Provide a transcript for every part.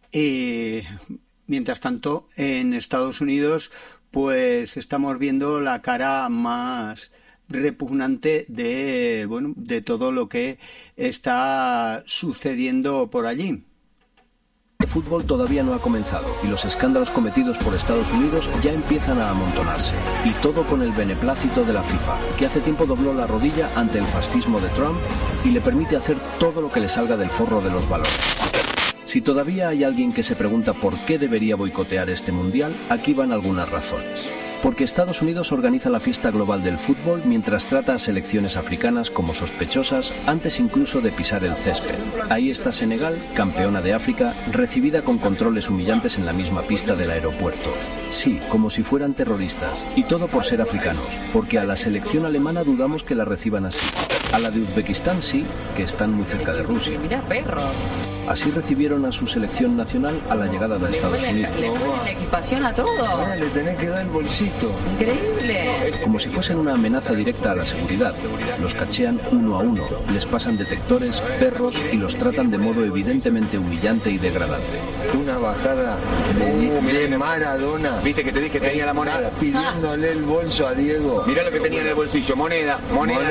Y mientras tanto, en Estados Unidos, pues estamos viendo la cara más repugnante de todo lo que está sucediendo por allí. El fútbol todavía no ha comenzado y los escándalos cometidos por Estados Unidos ya empiezan a amontonarse. Y todo con el beneplácito de la FIFA, que hace tiempo dobló la rodilla ante el fascismo de Trump y le permite hacer todo lo que le salga del forro de los balones. Si todavía hay alguien que se pregunta por qué debería boicotear este mundial, aquí van algunas razones. Porque Estados Unidos organiza la fiesta global del fútbol mientras trata a selecciones africanas como sospechosas antes incluso de pisar el césped. Ahí está Senegal, campeona de África, recibida con controles humillantes en la misma pista del aeropuerto. Sí, como si fueran terroristas. Y todo por ser africanos, porque a la selección alemana dudamos que la reciban así. A la de Uzbekistán sí, que están muy cerca de Rusia. Mira, perros. Así recibieron a su selección nacional a la llegada de Estados Unidos. Le ponen la equipación a todo. Le tenés que dar el bolsito. Increíble. Como si fuesen una amenaza directa a la seguridad. Los cachean uno a uno, les pasan detectores, perros y los tratan de modo evidentemente humillante y degradante. Una bajada de Maradona. Viste que te dije que tenía la moneda. Pidiéndole el bolso a Diego. Mirá lo que tenía en el bolsillo. Monedas.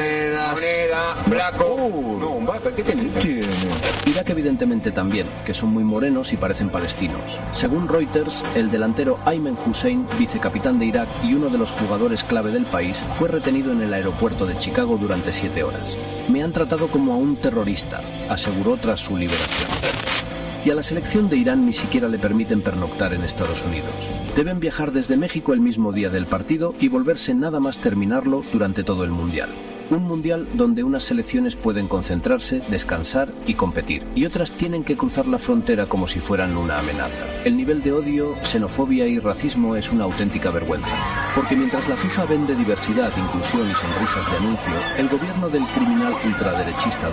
Flaco. No, un buffer. ¿Qué tenés? Irak evidentemente también, que son muy morenos y parecen palestinos. Según Reuters, el delantero Ayman Hussein, vicecapitán de Irak y uno de los jugadores clave del país, fue retenido en el aeropuerto de Chicago durante 7 horas. Me han tratado como a un terrorista, aseguró tras su liberación. Y a la selección de Irán ni siquiera le permiten pernoctar en Estados Unidos. Deben viajar desde México el mismo día del partido y volverse nada más terminarlo durante todo el Mundial. Un mundial donde unas selecciones pueden concentrarse, descansar y competir, y otras tienen que cruzar la frontera como si fueran una amenaza. El nivel de odio, xenofobia y racismo es una auténtica vergüenza. Porque mientras la FIFA vende diversidad, inclusión y sonrisas de anuncio, el gobierno del criminal ultraderechista